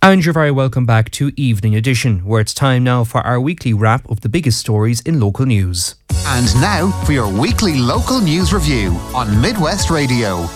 And you're very welcome back to Evening Edition, where it's time now for our weekly wrap of the biggest stories in local news. And now for your weekly local news review on Midwest Radio.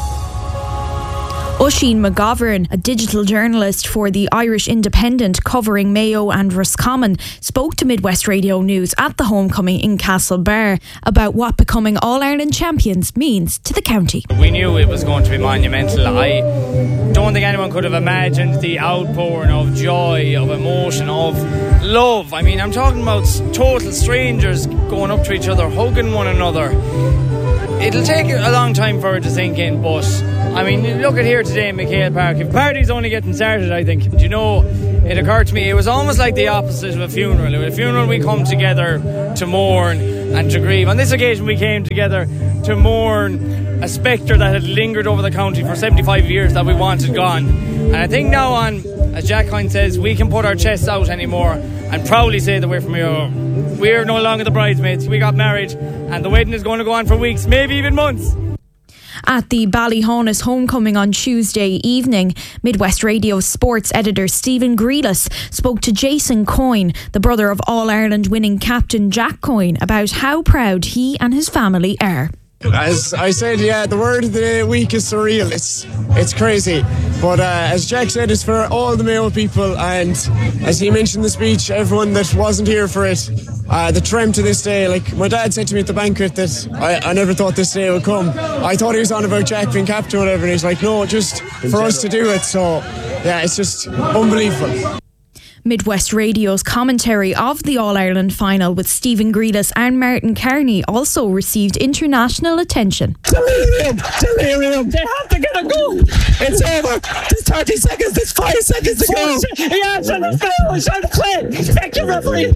Oisin McGovern, a digital journalist for the Irish Independent covering Mayo and Roscommon, spoke to Midwest Radio News at the homecoming in Castlebar about what becoming All-Ireland champions means to the county. We knew it was going to be monumental. I don't think anyone could have imagined the outpouring of joy, of emotion, of love. I mean, I'm talking about total strangers going up to each other, hugging one another. It'll take a long time for it to sink in, but I mean, look at here today in McHale Park. If party's only getting started, I think. Do you know, it occurred to me, it was almost like the opposite of a funeral. At a funeral we come together to mourn and to grieve. On this occasion we came together to mourn a spectre that had lingered over the county for 75 years that we wanted gone. And I think now on, as Jack Hine says, we can put our chests out anymore and proudly say that we're from here. We're no longer the bridesmaids. We got married and the wedding is going to go on for weeks, maybe even months. At the Ballyhonus homecoming on Tuesday evening, Midwest Radio sports editor Stephen Grealis spoke to Jason Coyne, the brother of All-Ireland winning captain Jack Coyne, about how proud he and his family are. As I said, the word of the week is surreal. It's crazy. But as Jack said, it's for all the Mayo people, and as he mentioned in the speech, everyone that wasn't here for it, the trem to this day. Like my dad said to me at the banquet that I never thought this day would come. I thought he was on about Jack being captain or whatever, and he's like, no, just for us to do it. So it's just unbelievable. Midwest Radio's commentary of the All-Ireland final with Stephen Grealis and Martin Carney also received international attention. Delirium! They have to get a goal! It's over! There's 30 seconds, there's 5 seconds to go! Yes, and the foul is on play! Thank you, referee!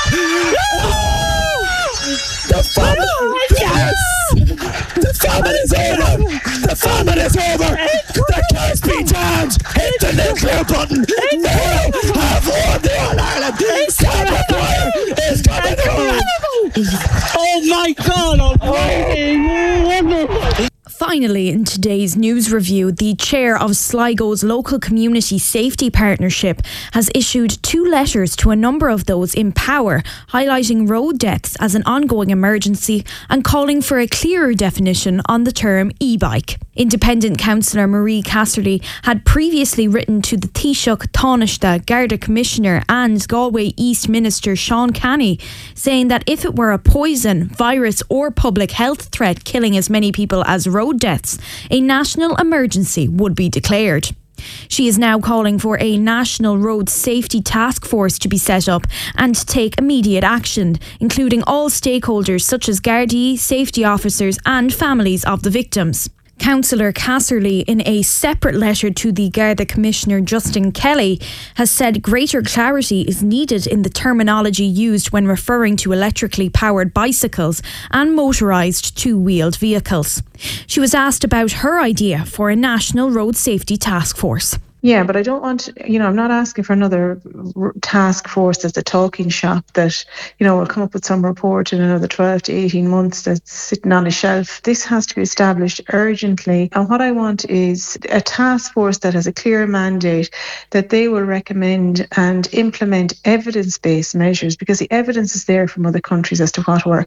The famine! Yes! The famine is over! The famine is over! The Caspi Towns hit the nuclear button! Mayo have won the All-Ireland! Sam McGuire is coming home! Oh my God! Wonderful! Finally, in today's news review, the chair of Sligo's local community safety partnership has issued 2 letters to a number of those in power, highlighting road deaths as an ongoing emergency and calling for a clearer definition on the term e-bike. Independent councillor Marie Casserly had previously written to the Taoiseach Taoiseach Garda Commissioner and Galway East Minister Sean Canny, saying that if it were a poison, virus or public health threat killing as many people as road deaths, a national emergency would be declared. She is now calling for a national road safety task force to be set up and to take immediate action, including all stakeholders such as Gardaí, safety officers and families of the victims. Councillor Casserly, in a separate letter to the Garda Commissioner Justin Kelly, has said greater clarity is needed in the terminology used when referring to electrically powered bicycles and motorised two-wheeled vehicles. She was asked about her idea for a national road safety task force. Yeah, but I don't want, I'm not asking for another task force that's a talking shop that, will come up with some report in another 12 to 18 months that's sitting on a shelf. This has to be established urgently. And what I want is a task force that has a clear mandate that they will recommend and implement evidence-based measures, because the evidence is there from other countries as to what works.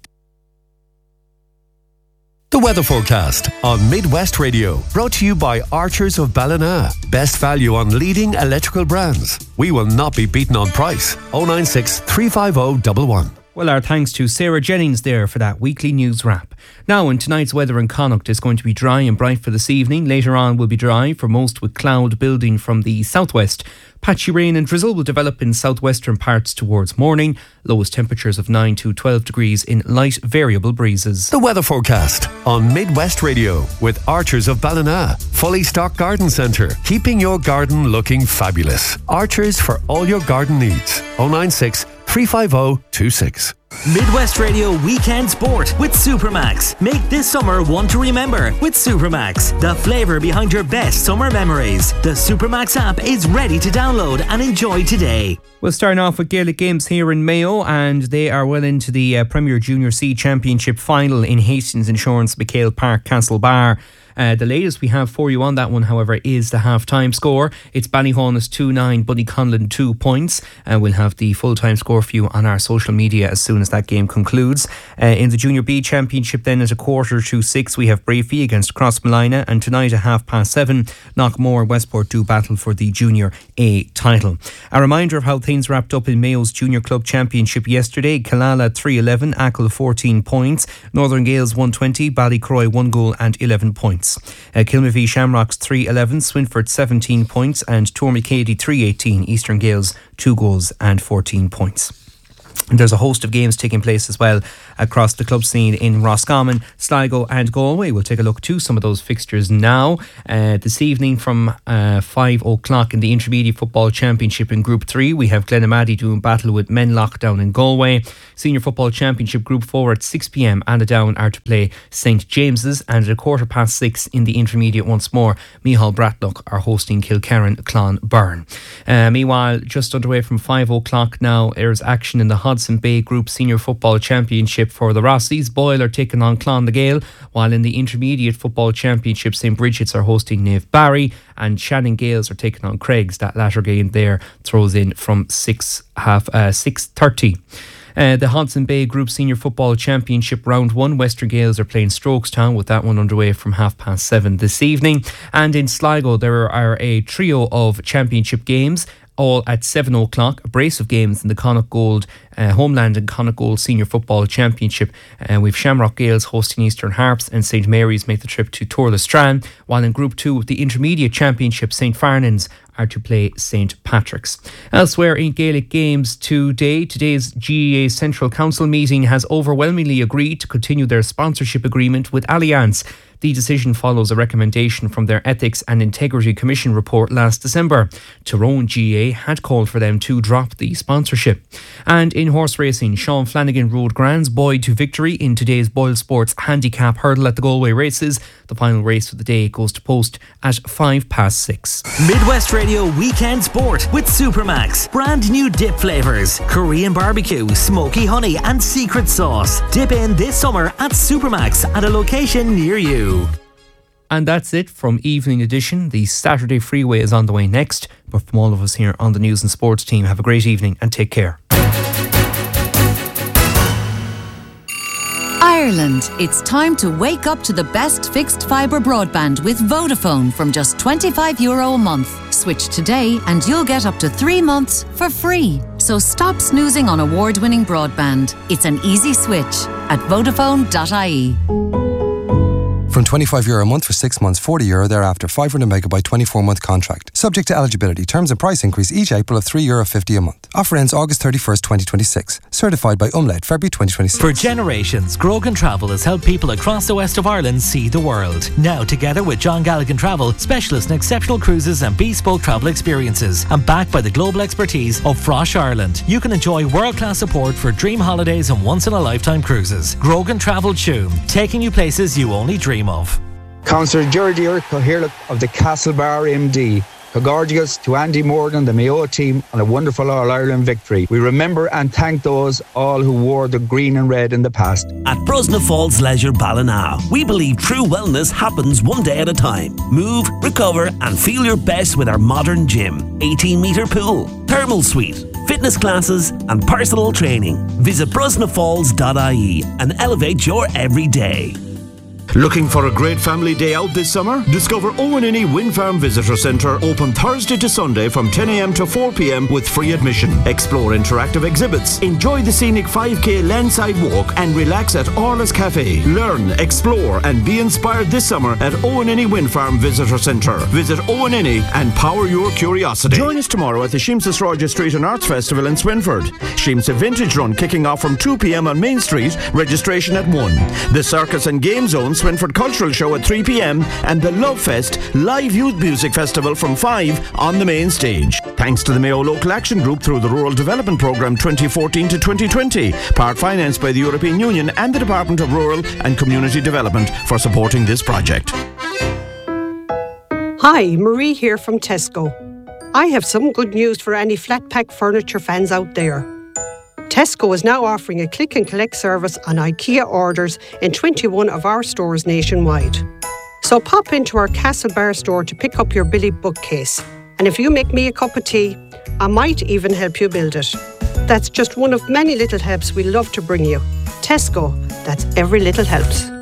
The weather forecast on Midwest Radio, brought to you by Archers of Ballina. Best value on leading electrical brands. We will not be beaten on price. 096 350 111. Well, our thanks to Sarah Jennings there for that weekly news wrap. Now, in tonight's weather in Connacht is going to be dry and bright for this evening. Later on will be dry for most, with cloud building from the southwest. Patchy rain and drizzle will develop in southwestern parts towards morning. Lowest temperatures of 9 to 12 degrees in light variable breezes. The weather forecast on Midwest Radio with Archers of Ballina. Fully stocked garden centre, keeping your garden looking fabulous. Archers for all your garden needs. 096 350 26. Midwest Radio Weekend Sport with Supermax. Make this summer one to remember with Supermax. The flavour behind your best summer memories. The Supermax app is ready to download and enjoy today. We'll start off with Gaelic Games here in Mayo, and they are well into the Premier Junior C Championship final in Hastings Insurance McHale Park, Castlebar. The latest we have for you on that one, however, is the half-time score. It's Ballyhaunis 2-9, Bunnyconlin 2 points. We'll have the full-time score for you on our social media as soon as that game concludes. In the Junior B Championship then, at 5:45, we have Brafey against Crossmolina, and tonight at 7:30, Knockmore and Westport do battle for the Junior A title. A reminder of how things wrapped up in Mayo's Junior Club Championship yesterday. Killala 3-11, Achill 14 points, Northern Gales 120, Ballycroy 1 goal and 11 points. Kilmavie Shamrocks 3-11, Swinford 17 points, and Tormacady 3-18, Eastern Gales 2 goals and 14 points. And there's a host of games taking place as well across the club scene in Roscommon, Sligo and Galway. We'll take a look to some of those fixtures now. This evening from 5 o'clock in the Intermediate Football Championship in Group 3, we have Glenamaddy doing battle with Menlock down in Galway. Senior Football Championship Group 4 at 6 p.m. Annadown are to play St James's, and at 6:15 in the Intermediate once more, Micheál Bratlock are hosting Kilkerran Clonbyrne. Meanwhile, just underway from 5 o'clock now, there's action in the Hudson Bay Group Senior Football Championship for the Rossies. Boyle are taking on Clondegale, while in the Intermediate Football Championship, St Bridget's are hosting Naomh Barry, and Shannon Gales are taking on Craigs. That latter game there throws in from 6:30. The Hudson Bay Group Senior Football Championship Round 1, Western Gales are playing Strokestown, with that one underway from 7:30 this evening. And in Sligo, there are a trio of championship games, all at 7 o'clock. A brace of games in the Connacht Gold Homeland and Connacht Gold Senior Football Championship. We've Shamrock Gales hosting Eastern Harps, and St Mary's make the trip to Torlestrane, while in Group 2 of the Intermediate Championship, St Farnans are to play St Patrick's. Elsewhere in Gaelic Games today's GAA Central Council meeting has overwhelmingly agreed to continue their sponsorship agreement with Allianz. The decision follows a recommendation from their Ethics and Integrity Commission report last December. Tyrone GAA had called for them to drop the sponsorship. And in horse racing, Sean Flanagan rode Grand's Boy to victory in today's Boyle Sports Handicap Hurdle at the Galway Races. The final race of the day goes to post at 6:05. Midwest Radio Weekend Sport with Supermax. Brand new dip flavours: Korean barbecue, smoky honey and secret sauce. Dip in this summer at Supermax at a location near you. And that's it from Evening Edition. The Saturday Freeway is on the way next. But from all of us here on the News and Sports team, have a great evening and take care. Ireland, it's time to wake up to the best fixed fibre broadband with Vodafone from just €25 a month. Switch today and you'll get up to 3 months for free. So stop snoozing on award-winning broadband. It's an easy switch at Vodafone.ie. From €25 a month for 6 months, €40 thereafter, 500 megabyte 24-month contract. Subject to eligibility. Terms and price increase each April of €3.50 a month. Offer ends August 31st, 2026. Certified by Umlaut, February 2026. For generations, Grogan Travel has helped people across the west of Ireland see the world. Now, together with John Galligan Travel, specialists in exceptional cruises and bespoke travel experiences, and backed by the global expertise of Frosh Ireland, you can enjoy world-class support for dream holidays and once-in-a-lifetime cruises. Grogan Travel Tuam, taking you places you only dream of. Councillor Gerdier Coherlick of the Castlebar MD. Congratulations to Andy Morgan, the Mayo team, on a wonderful All-Ireland victory. We remember and thank those all who wore the green and red in the past. At Brosna Falls Leisure Ballina, we believe true wellness happens one day at a time. Move, recover and feel your best with our modern gym, 18-metre pool, thermal suite, fitness classes and personal training. Visit brosnafalls.ie and elevate your everyday. Looking for a great family day out this summer? Discover Owenini Wind Farm Visitor Centre, open Thursday to Sunday from 10 a.m. to 4 p.m. with free admission. Explore interactive exhibits, enjoy the scenic 5k landside walk and relax at Orla's Cafe. Learn, explore and be inspired this summer at Owenini Wind Farm Visitor Centre. Visit Owenini and power your curiosity. Join us tomorrow at the Sheems's Roger Street and Arts Festival in Swinford. Sheems's Vintage Run kicking off from 2 p.m. on Main Street, registration at 1. The Circus and Game Zone Swinford Cultural Show at 3 p.m. and the Love Fest live youth music festival from 5 on the main stage. Thanks to the Mayo Local Action Group through the Rural Development Programme 2014 to 2020, part financed by the European Union and the Department of Rural and Community Development for supporting this project. Hi, Marie here from Tesco. I have some good news for any flat pack furniture fans out there. Tesco is now offering a click and collect service on IKEA orders in 21 of our stores nationwide. So pop into our Castlebar store to pick up your Billy bookcase. And if you make me a cup of tea, I might even help you build it. That's just one of many little helps we love to bring you. Tesco, that's every little helps.